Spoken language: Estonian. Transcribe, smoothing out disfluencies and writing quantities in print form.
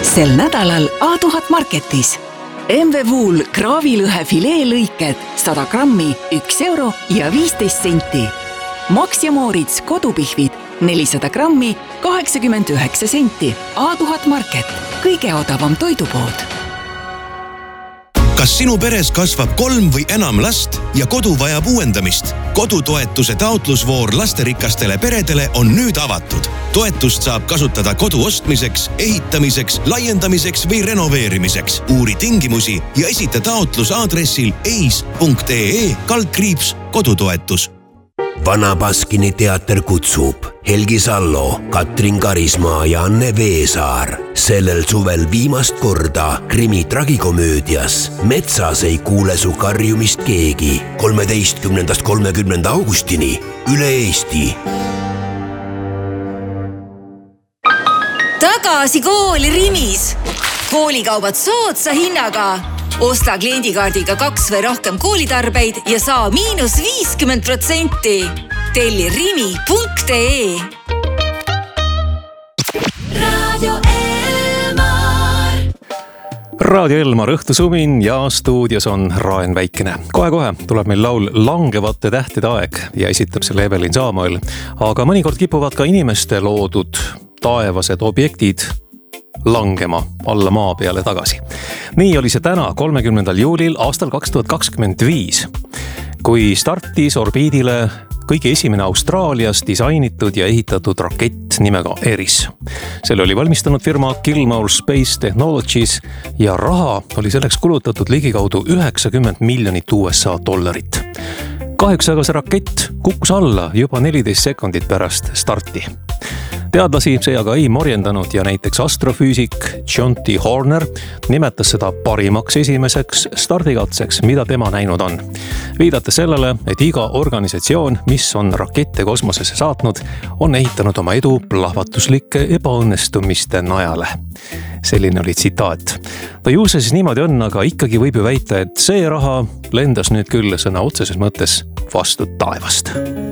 Sel nädalal A1000 Marketis. MV Wool kraavilõhe fileelõiked 100 grammi 1 euro ja 15 senti. Max ja Moritz kodupihvid 400 grammi 89 senti. A1000 Market, kõige odavam toidupood. Kas sinu peres kasvab 3 või enam last ja kodu vajab uuendamist? Kodutoetuse taotlusvoor lasterikastele peredele on nüüd avatud. Toetust saab kasutada kodu ostmiseks, ehitamiseks, laiendamiseks või renoveerimiseks. Uuri tingimusi ja esita taotlus aadressil eis.ee/kodutoetus. Vana Baskini teater kutsub Helgi Sallo, Katrin Karismaa ja Anne Veesaar. Sellel suvel viimast korda krimi tragikomöödias Metsas ei kuule su karjumist keegi 13.–30. augustini üle Eesti. Tagasi kooli Rimis. Koolikaubad soodsa hinnaga. Osta kliendikaardiga 2 või rohkem koolitarbeid ja saa -50%. Telli rimi.ee. Raadio Elmar õhtusumin ja stuudios on Raen Väikene. Kohe tuleb meil laul Langevate tähtede aeg ja esitab selle Evelin Saamuel. Aga mõnikord kipuvad ka inimeste loodud taevased objektid langema alla maa peale tagasi. Nii oli see täna 30. juulil aastal 2025, kui startis orbiidile kõige esimene Austraalias disainitud ja ehitatud rakett nimega Eris. Selle oli valmistanud firma Gilmore Space Technologies ja raha oli selleks kulutatud ligikaudu $90 miljonit. Kahjuks aga see rakett kukkus alla juba 14 sekundit pärast starti. Teadlasi see aga ei morjendanud ja näiteks astrofüüsik John T. Horner nimetas seda parimaks esimeseks stardikatseks, mida tema näinud on. Viidates sellele, et iga organisatsioon, mis on rakette kosmosesse saatnud, on ehitanud oma edu plahvatuslike ebaõnnestumiste najale. Selline oli tsitaat. Ta ju see siis niimoodi on, aga ikkagi võib ju väita, et see raha lendas nüüd küll sõna otseses mõttes vastu taevast.